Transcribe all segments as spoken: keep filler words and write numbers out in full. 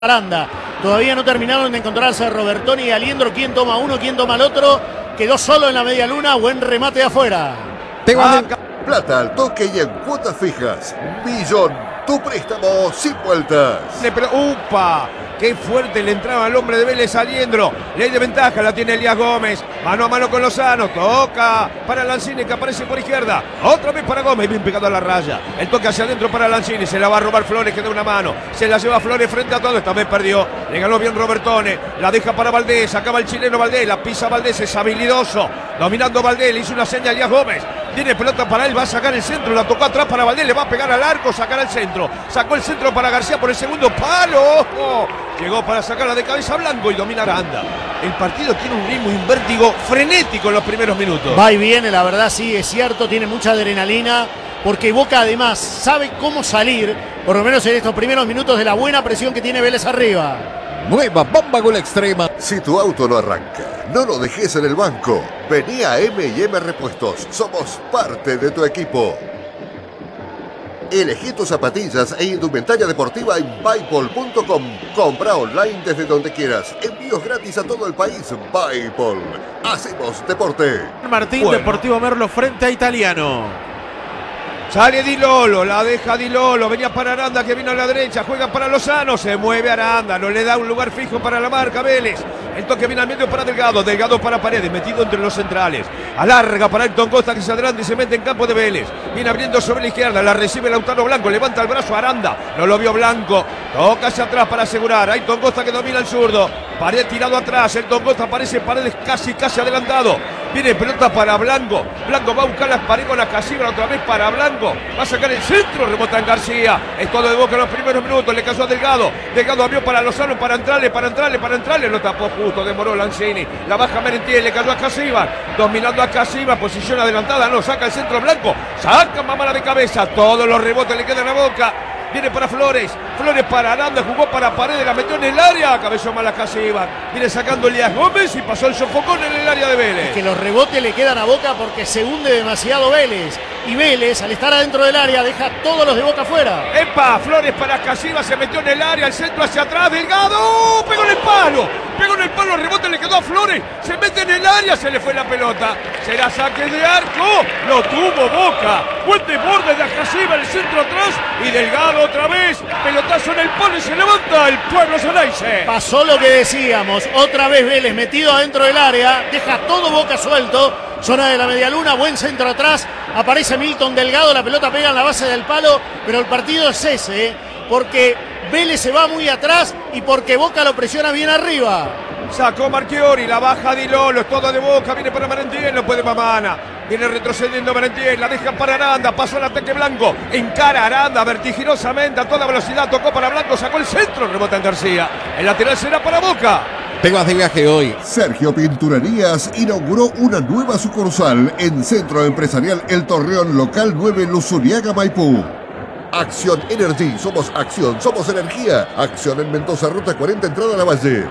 Aranda. Todavía no terminaron de encontrarse Robertoni y Aliendro. ¿Quién toma uno? ¿Quién toma el otro? Quedó solo en la media luna. Buen remate de afuera. Ah, plata al toque y en cuotas fijas. Millón, tu préstamo sin vueltas. Pero, ¡upa! ¡Qué fuerte le entraba al hombre de Vélez, Aliendro! Ley de ventaja, la tiene Elías Gómez. Mano a mano con Lozano. Toca para Lanzini, que aparece por izquierda. Otra vez para Gómez, bien pegado a la raya. El toque hacia adentro para Lanzini. Se la va a robar Flores, que da una mano. Se la lleva Flores frente a todo. Esta vez perdió. Le ganó bien Robertone. La deja para Valdés. Acaba el chileno Valdés. La pisa Valdés. Es habilidoso. Dominando Valdés. Le hizo una seña a Elías Gómez. Tiene pelota para él. Va a sacar el centro. La tocó atrás para Valdés. Le va a pegar al arco. Sacará el centro. Sacó el centro para García por el segundo palo. ¡Ojo! Llegó para sacarla de cabeza Blanco y domina Aranda. El partido tiene un ritmo y un vértigo frenético en los primeros minutos. Va y viene, la verdad sí, es cierto, tiene mucha adrenalina, porque Boca además sabe cómo salir, por lo menos en estos primeros minutos, de la buena presión que tiene Vélez arriba. Nueva bomba gol extrema. Si tu auto no arranca, no lo dejes en el banco. Vení a eme y eme Repuestos. Somos parte de tu equipo. Elegí tus zapatillas e indumentaria deportiva en Buypol punto com. Compra online desde donde quieras. Envíos gratis a todo el país. Buypol. Hacemos deporte. Martín, bueno. Deportivo Merlo frente a Italiano. Sale Di Lolo, la deja Di Lolo, venía para Aranda que vino a la derecha, juega para Lozano, se mueve Aranda, no le da un lugar fijo para la marca Vélez. El toque viene al medio para Delgado, Delgado para Paredes, metido entre los centrales. Alarga para Elton Costa que se adelanta y se mete en campo de Vélez. Viene abriendo sobre la izquierda, la recibe Lautaro Blanco, levanta el brazo Aranda, no lo vio Blanco. Toca hacia atrás para asegurar, Elton Costa que domina el zurdo. Paredes tirado atrás, Elton Costa aparece Paredes casi, casi adelantado. Viene pelota para Blanco, Blanco va a buscar las paredes con la casilla otra vez para Blanco. Va a sacar el centro, rebota en García. Es todo de Boca en los primeros minutos. Le cayó a Delgado. Delgado abrió para Lozano para entrarle, para entrarle, para entrarle. Lo tapó justo, demoró Lanzini. La baja Merentiel, le cayó a Casíbar. Dominando a Casíbar, posición adelantada. No, saca el centro Blanco. Saca Mamala de cabeza. Todos los rebotes le quedan a Boca. Viene para Flores, Flores para Aranda, jugó para Paredes, la metió en el área, cabezó mal a Casíbar. Viene sacando Elías Gómez y pasó el sofocón en el área de Vélez. Es que los rebotes le quedan a Boca porque se hunde demasiado Vélez. Y Vélez, al estar adentro del área, deja todos los de Boca afuera. ¡Epa! Flores para Casíbar, se metió en el área, el centro hacia atrás, Delgado, pegó en el palo, pegó en el palo, el rebote le quedó a Flores, se mete en el área, se le fue la pelota. Será saque de arco, lo tuvo Boca. Buen desborde de Casíbar, el centro atrás y Delgado otra vez, pelotazo en el palo y se levanta el pueblo Zoleice. Pasó lo que decíamos, otra vez Vélez metido adentro del área, deja todo Boca suelto, zona de la medialuna, buen centro atrás, aparece Milton Delgado, la pelota pega en la base del palo, pero el partido es ese, ¿eh? Porque Vélez se va muy atrás y porque Boca lo presiona bien arriba. Sacó Marchiori, la baja Di Lolo, es todo de Boca, viene para Merentiel, no puede Mamana. Viene retrocediendo Merentiel, la deja para Aranda, pasó el ataque Blanco, encara Aranda vertiginosamente a toda velocidad, tocó para Blanco, sacó el centro, rebota en García. El lateral será para Boca. Te vas de viaje hoy. Sergio Pinturerías inauguró una nueva sucursal en Centro Empresarial El Torreón, local nueve, Luzuriaga, Maipú. Acción Energy, somos acción, somos energía. Acción en Mendoza, ruta cuarenta, entrada a la Valle.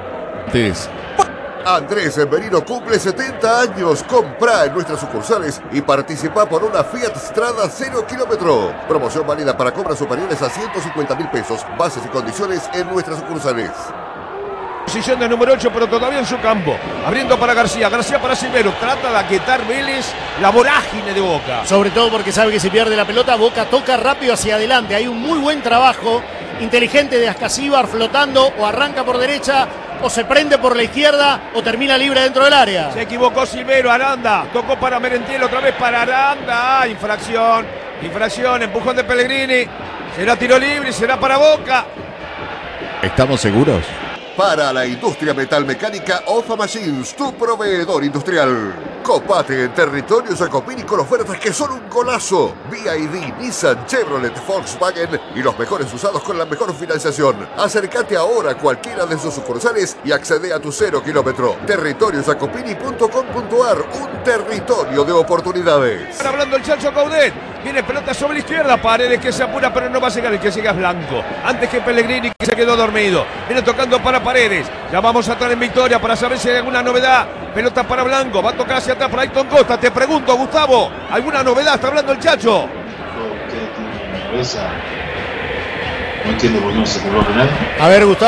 Andrés Merino cumple setenta años. Comprá en nuestras sucursales y participa por una Fiat Strada cero kilómetro. Promoción válida para compras superiores a ciento cincuenta mil pesos. Bases y condiciones en nuestras sucursales. Posición de número ocho, pero todavía en su campo. Abriendo para García, García para Silvero. Trata de aquietar Vélez la vorágine de Boca. Sobre todo porque sabe que si pierde la pelota, Boca toca rápido hacia adelante. Hay un muy buen trabajo inteligente de Ascasíbar flotando, o arranca por derecha, o se prende por la izquierda, o termina libre dentro del área. Se equivocó Silvero, Aranda. Tocó para Merentiel, otra vez para Aranda. Infracción, infracción, empujón de Pellegrini. Será tiro libre, será para Boca. ¿Estamos seguros? Para la industria metalmecánica, Ofa Machines, tu proveedor industrial. Copate en territorio Jacopini con ofertas que son un golazo. B Y D, Nissan, Chevrolet, Volkswagen y los mejores usados con la mejor financiación. Acércate ahora a cualquiera de sus sucursales y accede a tu cero kilómetro. territorio jacopini punto com punto ar, un territorio de oportunidades. Está hablando el Chacho Caudet. Viene pelota sobre la izquierda, Paredes que se apura pero no va a llegar, el que llega es Blanco. Antes que Pellegrini que se quedó dormido. Viene tocando para Paredes. Ya vamos a estar en victoria para saber si hay alguna novedad. Pelota para Blanco, va a tocar hacia atrás para Elton Costa. Te pregunto, Gustavo, ¿alguna novedad? Está hablando el Chacho. Creo que tiene una cabeza entiendo por qué no se cobró penal. A ver, Gustavo.